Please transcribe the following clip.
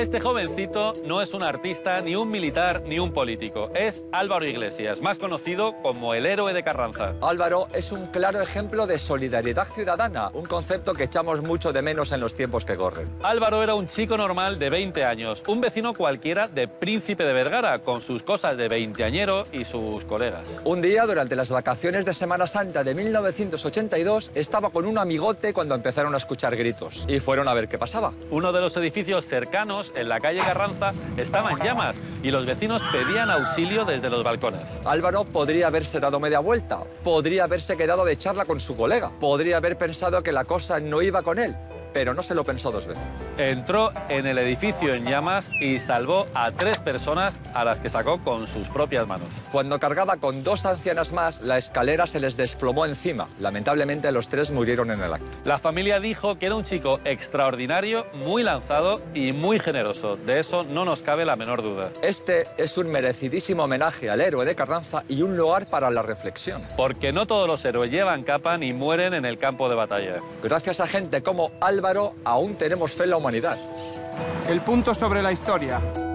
Este jovencito no es un artista, ni un militar, ni un político. Es Álvaro Iglesias, más conocido como el héroe de Carranza. Álvaro es un claro ejemplo de solidaridad ciudadana, un concepto que echamos mucho de menos en los tiempos que corren. Álvaro era un chico normal de 20 años, un vecino cualquiera de Príncipe de Vergara, con sus cosas de veinteañero y sus colegas. Un día, durante las vacaciones de Semana Santa de 1982, estaba con un amigote cuando empezaron a escuchar gritos. Y fueron a ver qué pasaba. Uno de los edificios cercanos, en la calle Carranza, estaba en llamas y los vecinos pedían auxilio desde los balcones. Álvaro podría haberse dado media vuelta, podría haberse quedado de charla con su colega, podría haber pensado que la cosa no iba con él, pero no se lo pensó dos veces. Entró en el edificio en llamas y salvó a 3 personas a las que sacó con sus propias manos. Cuando cargaba con 2 ancianas más, la escalera se les desplomó encima. Lamentablemente, los 3 murieron en el acto. La familia dijo que era un chico extraordinario, muy lanzado y muy generoso. De eso no nos cabe la menor duda. Este es un merecidísimo homenaje al héroe de Carranza y un lugar para la reflexión. Porque no todos los héroes llevan capa ni mueren en el campo de batalla. Gracias a gente como Álvaro, aún tenemos fe en la humanidad. El punto sobre la historia.